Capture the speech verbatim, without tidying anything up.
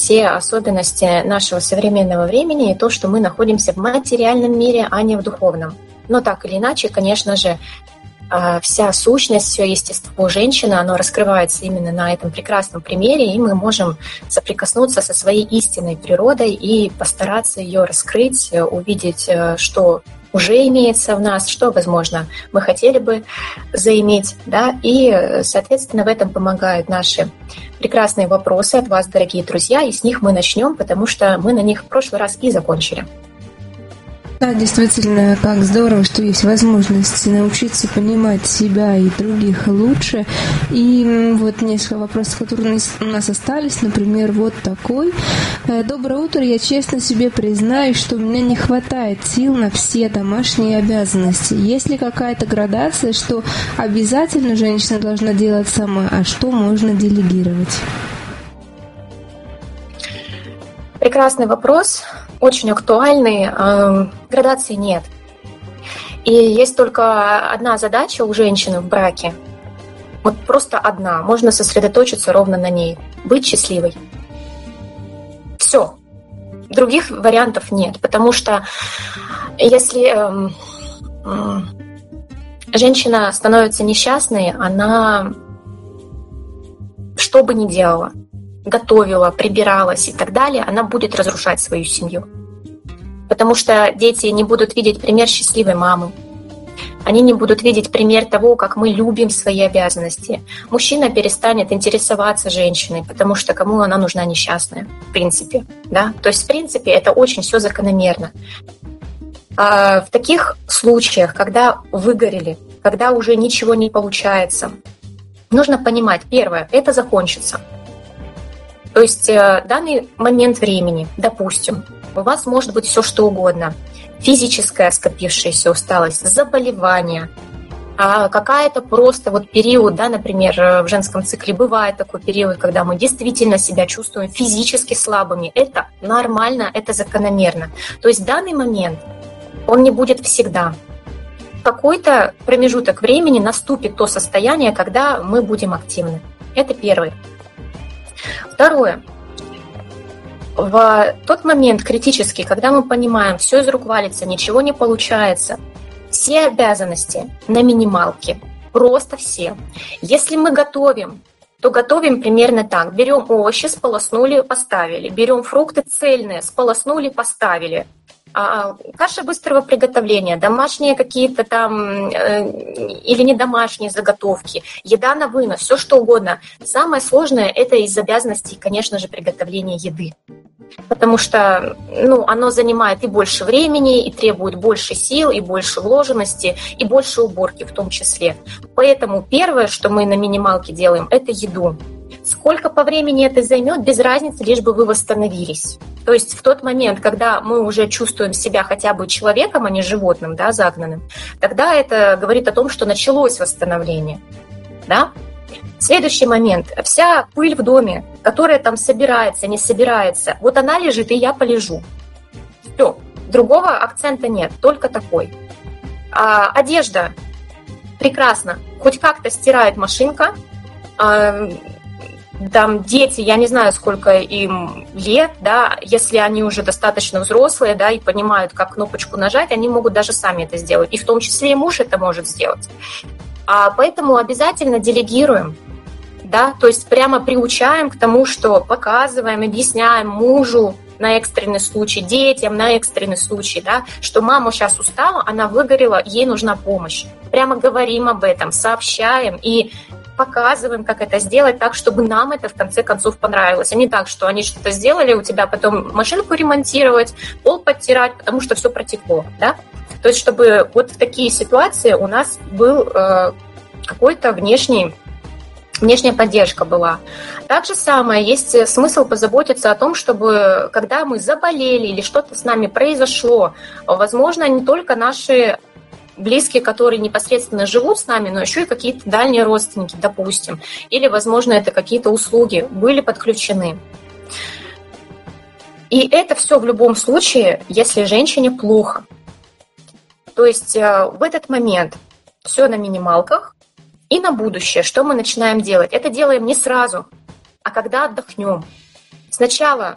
все особенности нашего современного времени и то, что мы находимся в материальном мире, а не в духовном. Но так или иначе, конечно же, вся сущность, все естество женщины, оно раскрывается именно на этом прекрасном примере, и мы можем соприкоснуться со своей истинной природой и постараться ее раскрыть, увидеть, что уже имеется в нас, что, возможно, мы хотели бы заиметь, да, и, соответственно, в этом помогают наши прекрасные вопросы от вас, дорогие друзья, и с них мы начнем, потому что мы на них в прошлый раз и закончили. Да, действительно, как здорово, что есть возможность научиться понимать себя и других лучше. И вот несколько вопросов, которые у нас остались, например, вот такой. Доброе утро, я честно себе признаюсь, что у меня не хватает сил на все домашние обязанности. Есть ли какая-то градация, что обязательно женщина должна делать сама, а что можно делегировать? Прекрасный вопрос, очень актуальный. Градации нет. И есть только одна задача у женщины в браке. Вот просто одна. Можно сосредоточиться ровно на ней. Быть счастливой. Все. Других вариантов нет. Потому что если э, э, женщина становится несчастной, она что бы ни делала, готовила, прибиралась и так далее, она будет разрушать свою семью. Потому что дети не будут видеть пример счастливой мамы. Они не будут видеть пример того, как мы любим свои обязанности. Мужчина перестанет интересоваться женщиной, потому что кому она нужна несчастная, в принципе. Да? То есть, в принципе, это очень все закономерно. А в таких случаях, когда выгорели, когда уже ничего не получается, нужно понимать, первое, это закончится. То есть данный момент времени, допустим, у вас может быть все что угодно. Физическая скопившаяся усталость, заболевание, какая-то просто вот период, да, например, в женском цикле бывает такой период, когда мы действительно себя чувствуем физически слабыми. Это нормально, это закономерно. То есть данный момент, он не будет всегда. В какой-то промежуток времени наступит то состояние, когда мы будем активны. Это первое. Второе. В тот момент критический, когда мы понимаем, все из рук валится, ничего не получается, все обязанности на минималке, просто все. Если мы готовим, то готовим примерно так. Берем овощи, сполоснули, поставили. Берем фрукты цельные, сполоснули, поставили. А каша быстрого приготовления, домашние какие-то там э, или не домашние заготовки, еда на вынос, все что угодно. Самое сложное – это из обязанностей, конечно же, приготовление еды. Потому что ну, оно занимает и больше времени, и требует больше сил, и больше вложенности, и больше уборки в том числе. Поэтому первое, что мы на минималке делаем, это еду. Сколько по времени это займет, без разницы, лишь бы вы восстановились. То есть в тот момент, когда мы уже чувствуем себя хотя бы человеком, а не животным, да, загнанным, тогда это говорит о том, что началось восстановление. Да? Следующий момент. Вся пыль в доме, которая там собирается, не собирается, вот она лежит, и я полежу. Все. Другого акцента нет, только такой. А, одежда. Прекрасно. Хоть как-то стирает машинка. А, там дети, я не знаю, сколько им лет, да, если они уже достаточно взрослые, да, и понимают, как кнопочку нажать, они могут даже сами это сделать. И в том числе и муж это может сделать. А поэтому обязательно делегируем, да, то есть прямо приучаем к тому, что показываем, объясняем мужу на экстренный случай, детям на экстренный случай, да, что мама сейчас устала, она выгорела, ей нужна помощь. Прямо говорим об этом, сообщаем и показываем, как это сделать так, чтобы нам это в конце концов понравилось. А не так, что они что-то сделали, у тебя потом машинку ремонтировать, пол подтирать, потому что все протекло, да. То есть чтобы вот в такие ситуации у нас был э, какой-то внешний Внешняя поддержка была. Так же самое, есть смысл позаботиться о том, чтобы, когда мы заболели или что-то с нами произошло, возможно, не только наши близкие, которые непосредственно живут с нами, но еще и какие-то дальние родственники, допустим, или, возможно, это какие-то услуги были подключены. И это все в любом случае, если женщине плохо. То есть в этот момент все на минималках. И на будущее, что мы начинаем делать? Это делаем не сразу, а когда отдохнем. Сначала